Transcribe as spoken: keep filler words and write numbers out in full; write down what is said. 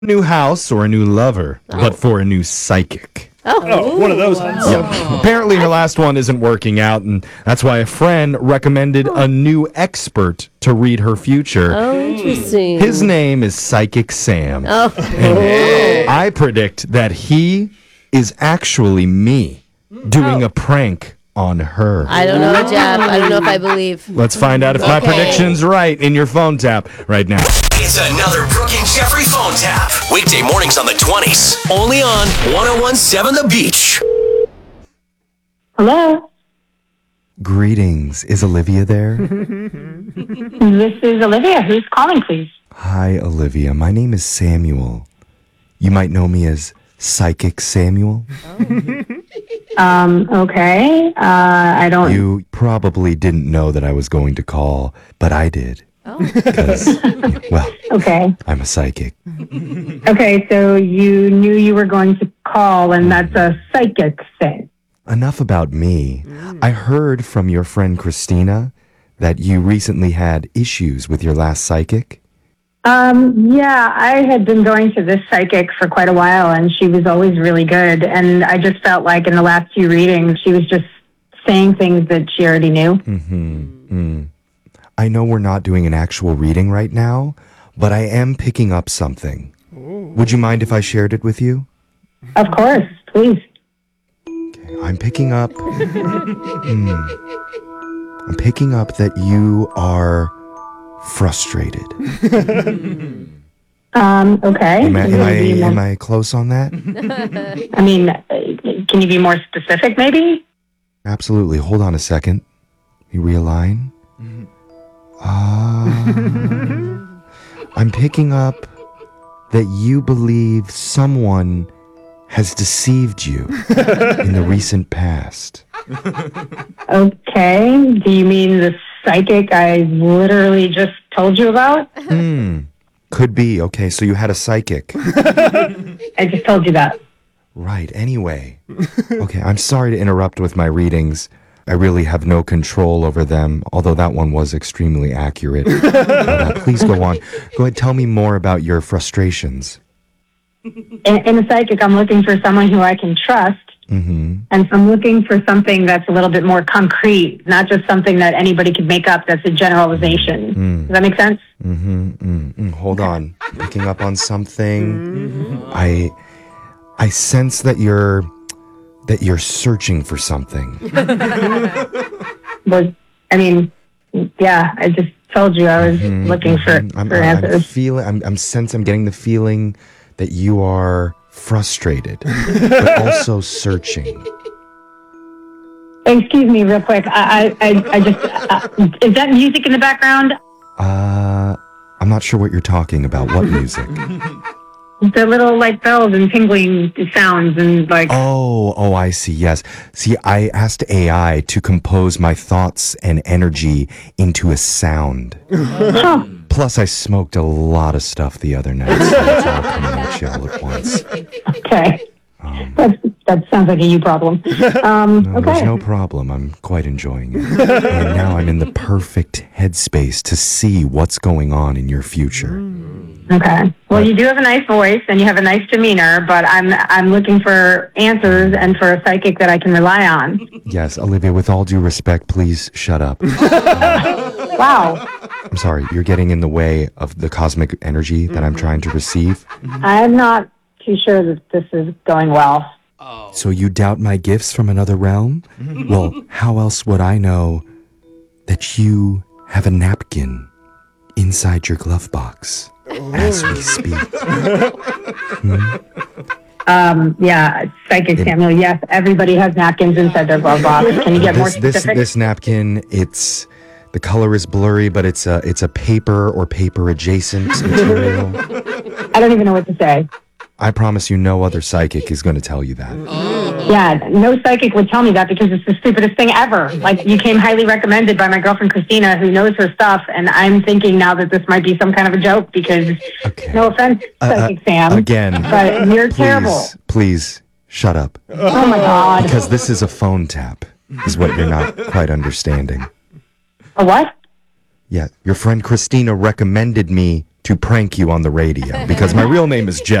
New house or a new lover, but for a new psychic. Oh, Oh, one of those ones. Yeah. Apparently her last one isn't working out, and that's why a friend recommended a new expert to read her future. Oh, interesting. His name is Psychic Sam. Oh. And I predict that he is actually me doing a prank on her. I don't know, Jeff. I don't know if I believe. Let's find out if my Okay. prediction's right in your phone tap right now. It's another Brooke and Jeffrey phone tap. Weekday mornings on the twenties. Only on one oh one point seven The Beach. Hello, Greetings. Is Olivia there? this is Olivia. Who's calling, please? Hi, Olivia. My name is Samuel. You might know me as Psychic Samuel. Um, okay. Uh, I don't. You probably didn't know that I was going to call, but I did. Oh. Because, well, Okay. I'm a psychic. Okay, so you knew you were going to call, and that's a psychic thing. Enough about me. I heard from your friend Christina that you recently had issues with your last psychic. Um, yeah, I had been going to this psychic for quite a while, and she was always really good. And I just felt like in the last few readings, she was just saying things that she already knew. Mm-hmm. I know we're not doing an actual reading right now, but I am picking up something. Would you mind if I shared it with you? Of course, please. I'm picking up. Hmm. I'm picking up that you are frustrated. Um, okay. Am I, Can am you I, be more- am I close on that? I mean, uh, can you be more specific, maybe? Absolutely. Hold on a second. You realign. Ah. I'm picking up that you believe someone has deceived you in the recent past. Okay. Do you mean the psychic I literally just told you about? Hmm. Could be. Okay, so you had a psychic. I just told you that. Right. Anyway. Okay, I'm sorry to interrupt with my readings. I really have no control over them, although that one was extremely accurate. But, uh, please go on. Go ahead, tell me more about your frustrations. In, in a psychic, I'm looking for someone who I can trust. Mm-hmm. And so I'm looking for something that's a little bit more concrete, not just something that anybody could make up that's a generalization. Mm. Does that make sense? Mm-hmm. Mm-hmm. Hold on. Picking up on something. I I sense that you're that you're searching for something. Was I mean, yeah, I just told you I was Mhm, looking for, mhm. I'm, for I'm, I'm answers. feeling. I'm, I'm sense. I'm getting the feeling that you are frustrated, but also searching. Excuse me, real quick. I, I, I, I just uh, is that music in the background? Uh, I'm not sure what you're talking about. What music? The little like bells and tingling sounds and like. Oh, oh, I see. Yes. See, I asked A I to compose my thoughts and energy into a sound. Huh. Plus, I smoked a lot of stuff the other night, so it's all coming at you all at once. Okay. Um, That, that sounds like a you problem. Um, no, okay. There's no problem. I'm quite enjoying it. And now I'm in the perfect headspace to see what's going on in your future. Okay. Well, you do have a nice voice and you have a nice demeanor, but I'm I'm looking for answers and for a psychic that I can rely on. Yes, Olivia, with all due respect, please shut up. Wow. I'm sorry, you're getting in the way of the cosmic energy that I'm trying to receive. I'm not too sure that this is going well. So you doubt my gifts from another realm? Well, how else would I know that you have a napkin inside your glove box as we speak? Um, yeah, psychic Samuel. Yes, everybody has napkins inside their glove box. Can you get more This, this, specific? this napkin, it's the color is blurry, but it's a it's a paper or paper adjacent material. I don't even know what to say. I promise you, no other psychic is going to tell you that. Yeah, no psychic would tell me that because it's the stupidest thing ever. Like, you came highly recommended by my girlfriend Christina, who knows her stuff, and I'm thinking now that this might be some kind of a joke because, Okay. no offense, Uh, uh, Psychic Sam, again, but you're please, terrible. please shut up. Oh my God. Because this is a phone tap, is what you're not quite understanding. A what? Yeah, your friend Christina recommended me to prank you on the radio because my real name is Jeff.